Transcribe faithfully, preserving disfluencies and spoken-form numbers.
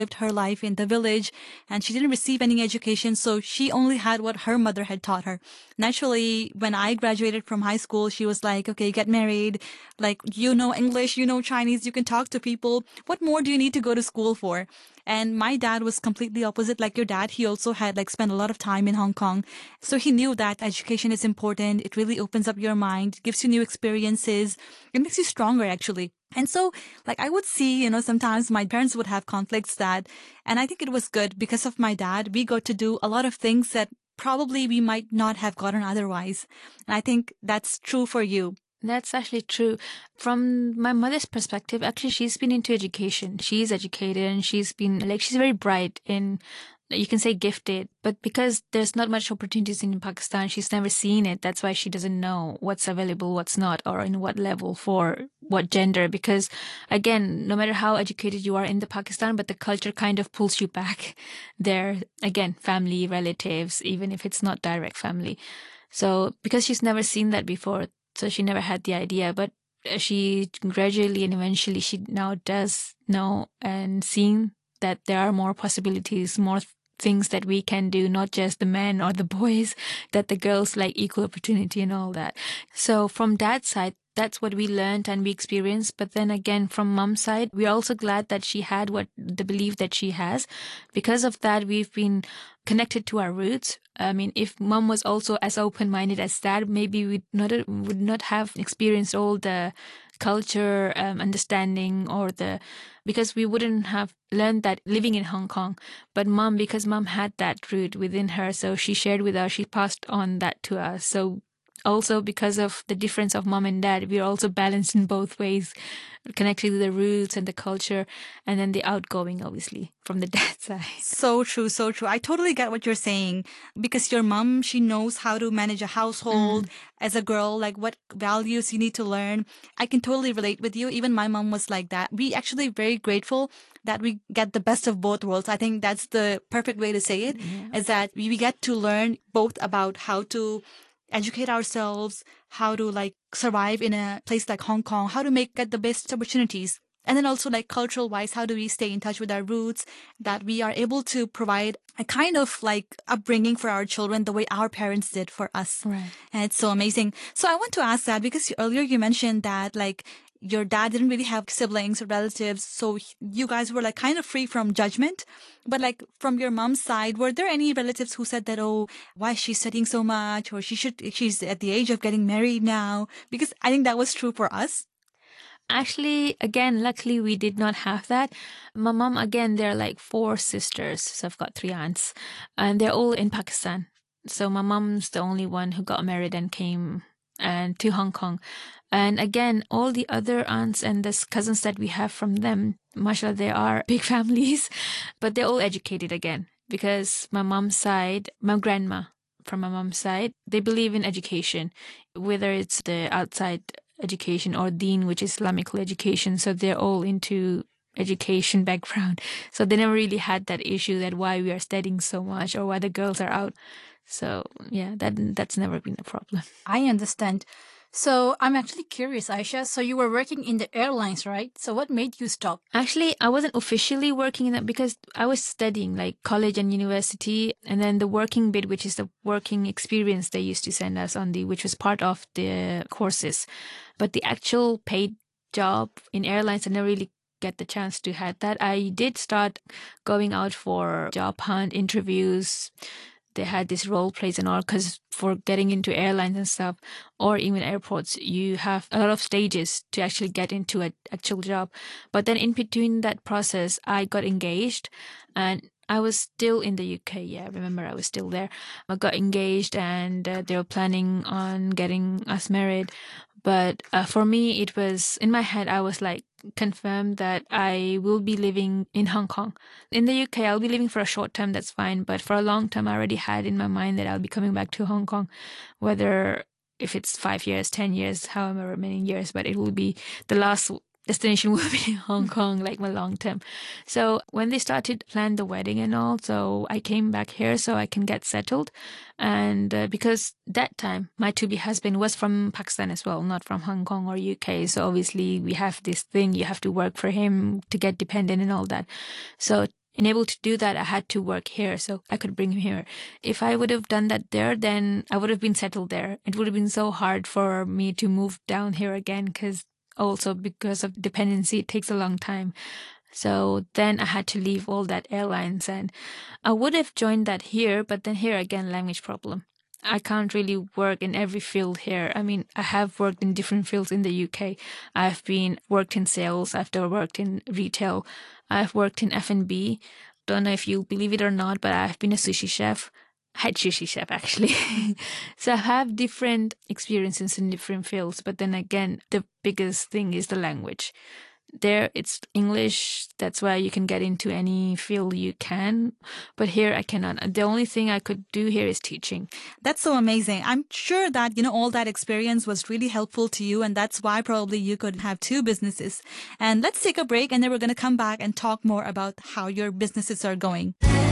lived her life in the village and she didn't receive any education. So she only had what her mother had taught her. Naturally, when I graduated from high school, she was like, okay, get married. Like, you know English, you know Chinese, you can talk to people. What more do you need to go to school for? And my dad was completely opposite. Like your dad, he also had like spent a lot of time in Hong Kong. So he knew that education is important. It really opens up your mind, gives you new experiences. It makes you stronger, actually. And so, like, I would see, you know, sometimes my parents would have conflicts that, and I think it was good because of my dad. We got to do a lot of things that probably we might not have gotten otherwise. And I think that's true for you. That's actually true. From my mother's perspective, actually, she's been into education. She's educated and she's been, like, she's very bright in, you can say gifted, but because there's not much opportunities in Pakistan, she's never seen it. That's why she doesn't know what's available, what's not, or in what level for what gender. Because again, no matter how educated you are in the Pakistan, but the culture kind of pulls you back there. Again, family, relatives, even if it's not direct family. So because she's never seen that before, so she never had the idea, but she gradually and eventually she now does know and seeing that there are more possibilities, more things that we can do, not just the men or the boys, that the girls like equal opportunity and all that. So from dad's side, that's what we learned and we experienced. But then again, from mom's side, we're also glad that she had what the belief that she has. Because of that, we've been connected to our roots. I mean, if mom was also as open-minded as dad, maybe we not would not have experienced all the culture um, understanding or the, because we wouldn't have learned that living in Hong Kong. But mom, because mom had that root within her, so she shared with us, she passed on that to us. So also because of the difference of mom and dad, we're also balanced in both ways, connected to the roots and the culture, and then the outgoing, obviously, from the dad side. So true, so true. I totally get what you're saying because your mom, she knows how to manage a household mm. as a girl, like what values you need to learn. I can totally relate with you. Even my mom was like that. We actually very grateful that we get the best of both worlds. I think that's the perfect way to say it, yeah. is that we get to learn both about how to educate ourselves, how to like survive in a place like Hong Kong, how to make get the best opportunities. And then also like cultural wise, how do we stay in touch with our roots, that we are able to provide a kind of like upbringing for our children the way our parents did for us. Right. And it's so amazing. So I want to ask that because earlier you mentioned that like your dad didn't really have siblings or relatives, so you guys were like kind of free from judgment. But like from your mom's side, were there any relatives who said that, oh, why is she studying so much, or she should, she's at the age of getting married now? Because I think that was true for us. Actually, again, luckily we did not have that. My mom, again, they're like four sisters, so I've got three aunts, and they're all in Pakistan. So my mom's the only one who got married and came and to Hong Kong. And again, all the other aunts and the cousins that we have from them, mashallah, they are big families, but they're all educated again. Because my mom's side, my grandma from my mom's side, they believe in education, whether it's the outside education or deen, which is Islamic education. So they're all into education background. So they never really had that issue that why we are studying so much or why the girls are out. So yeah, that that's never been a problem. I understand. So I'm actually curious, Aisha. So you were working in the airlines, right? So what made you stop? Actually, I wasn't officially working in that because I was studying like college and university. And then the working bit, which is the working experience they used to send us on the, which was part of the courses. But the actual paid job in airlines, I never really get the chance to have that. I did start going out for job hunt interviews. They had this role plays and all, because for getting into airlines and stuff, or even airports, you have a lot of stages to actually get into an actual job. But then in between that process, I got engaged and I was still in the U K. Yeah, I remember I was still there. I got engaged and uh, they were planning on getting us married. But uh, for me, it was in my head, I was like confirmed that I will be living in Hong Kong. In the U K, I'll be living for a short term, that's fine. But for a long term, I already had in my mind that I'll be coming back to Hong Kong, whether if it's five years, ten years, however many years, but it will be the last destination will be Hong Kong, like my long term. So when they started to plan the wedding and all, so I came back here so I can get settled. And uh, because that time my to-be husband was from Pakistan as well, not from Hong Kong or U K. So obviously we have this thing, you have to work for him to get dependent and all that. So and able to do that, I had to work here so I could bring him here. If I would have done that there, then I would have been settled there. It would have been so hard for me to move down here again, because also because of dependency, it takes a long time. So then I had to leave all that airlines, and I would have joined that here, but then here again, language problem. I can't really work in every field here. I mean, I have worked in different fields in the U K. I've been worked in sales. I've worked in retail. I've worked in F and B. Don't know if you'll believe it or not, but I've been a sushi chef. Head sushi chef, actually. So I have different experiences in different fields. But then again, the biggest thing is the language. There, it's English. That's why you can get into any field you can. But here, I cannot. The only thing I could do here is teaching. That's so amazing. I'm sure that, you know, all that experience was really helpful to you. And that's why probably you could have two businesses. And let's take a break, and then we're going to come back and talk more about how your businesses are going.